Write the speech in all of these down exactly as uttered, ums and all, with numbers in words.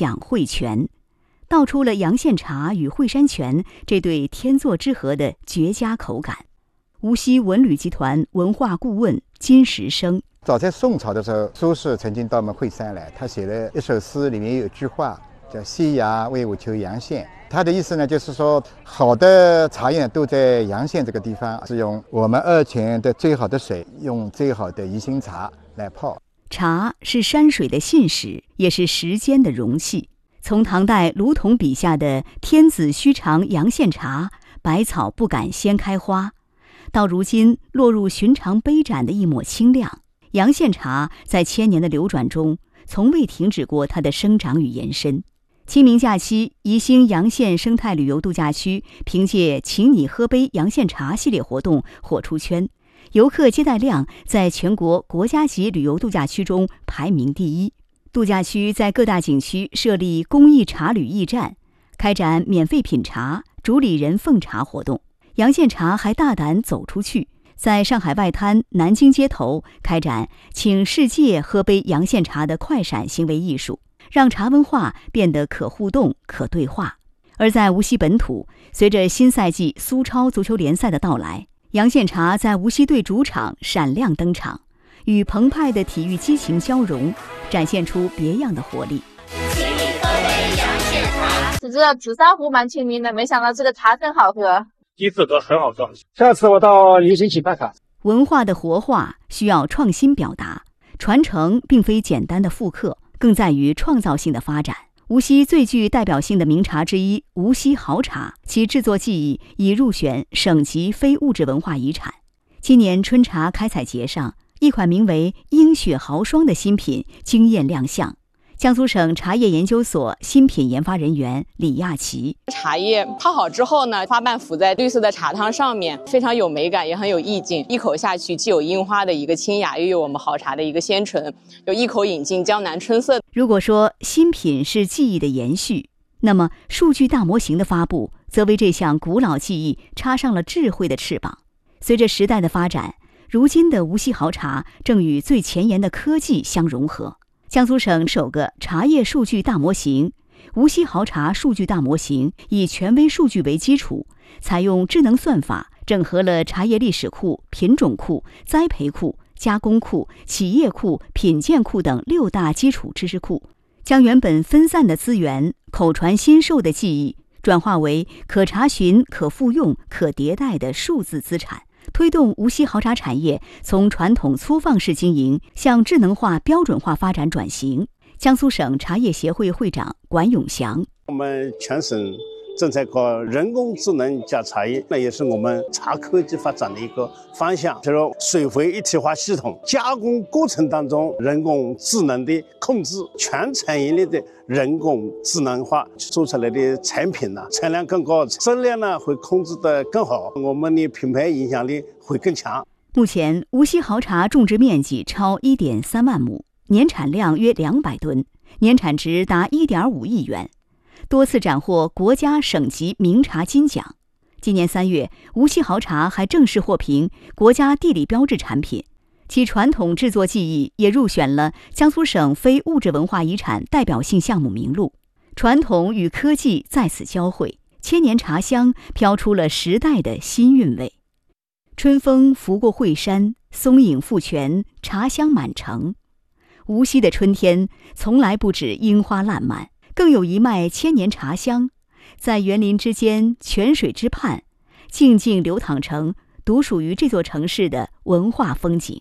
享汇泉，道出了阳羡茶与惠山泉这对天作之合的绝佳口感。无锡文旅集团文化顾问金石生： 早在宋朝的时候，苏轼曾经到我们惠山来，他写了一首诗，里面有一句话叫夕阳为我求阳羡。他的意思呢，就是说好的茶叶都在阳羡这个地方，是用我们二泉的最好的水，用最好的宜兴茶来泡。 茶是山水的信使，也是时间的容器。从唐代卢仝笔下的天子须尝阳羡茶，百草不敢先开花，到如今落入寻常杯盏的一抹清亮，阳羡茶在千年的流转中，从未停止过它的生长与延伸。清明假期，宜兴阳羡生态旅游度假区凭借请你喝杯阳羡茶系列活动火出圈，游客接待量在全国国家级旅游度假区中排名第一。度假区在各大景区设立公益茶旅驿站，开展免费品茶、主理人奉茶活动。阳羡茶还大胆走出去，在上海外滩、南京街头开展请世界喝杯阳羡茶的快闪行为艺术，让茶文化变得可互动、可对话。而在无锡本土，随着新赛季苏超足球联赛的到来，阳羡茶在无锡队主场闪亮登场，与澎湃的体育激情交融，展现出别样的活力。 请你喝杯阳羡茶，只知道紫砂壶蛮亲民的，没想到这个茶真好喝。 第一次喝很好喝，下次我到宜兴去办卡。 文化的活化需要创新表达，传承并非简单的复刻，更在于创造性的发展。无锡最具代表性的名茶之一无锡好茶，其制作技艺已入选省级非物质文化遗产。今年春茶开采节上，一款名为鹰雪豪霜的新品惊艳亮相。江苏省茶叶研究所新品研发人员李亚琪： 茶叶泡好之后呢，花瓣浮在绿色的茶汤上面，非常有美感，也很有意境。一口下去，既有樱花的一个清雅，又有我们好茶的一个鲜醇，有一口饮尽江南春色。 如果说新品是技艺的延续，那么数据大模型的发布，则为这项古老技艺插上了智慧的翅膀。随着时代的发展，如今的无锡好茶正与最前沿的科技相融合。江苏省首个茶叶数据大模型无锡好茶数据大模型，以权威数据为基础，采用智能算法，整合了茶叶历史库、品种库、栽培库、加工库、企业库、品鉴库等六大基础知识库，将原本分散的资源、口传心授的技艺，转化为可查询、可复用、可迭代的数字资产，推动无锡好茶产业从传统粗放式经营向智能化、标准化发展转型。江苏省茶叶协会会长管永祥： 我们全省正在搞人工智能加茶叶，那也是我们茶科技发展的一个方向。比如水回一体化系统，加工过程当中人工智能的控制，全产业链的人工智能化，做出来的产品呢产量更高，质量呢会控制得更好，我们的品牌影响力会更强。 目前无锡好茶种植面积超 一点三万亩，年产量约两百吨，年产值达 一点五亿元，多次斩获国家省级名茶金奖。今年三月，无锡好茶还正式获评国家地理标志产品，其传统制作技艺也入选了江苏省非物质文化遗产代表性项目名录。传统与科技在此交汇，千年茶香飘出了时代的新韵味。春风拂过惠山，松影复泉，茶香满城。无锡的春天从来不止樱花烂漫，更有一脉千年茶香，在园林之间、泉水之畔，静静流淌成独属于这座城市的文化风景。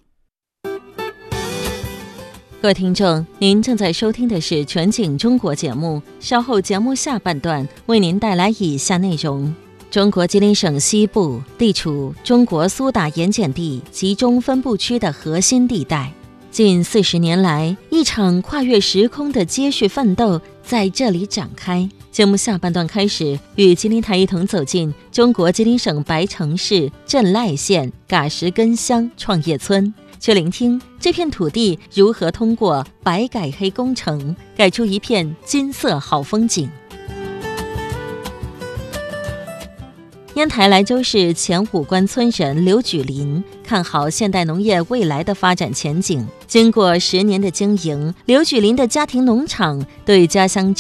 各位听众，您正在收听的是全景中国节目，稍后节目下半段为您带来以下内容。中国吉林省西部地处中国苏打盐碱地集中分布区的核心地带，近四十年来，一场跨越时空的接续奋斗在这里展开。节目下半段开始，与吉林台一同走进中国吉林省白城市镇赖县嘎什根乡创业村，去聆听这片土地如何通过白改黑工程改出一片金色好风景。烟台莱州市前武关村人刘举林看好现代农业未来的发展前景。经过十年的经营，刘举林的家庭农场对家乡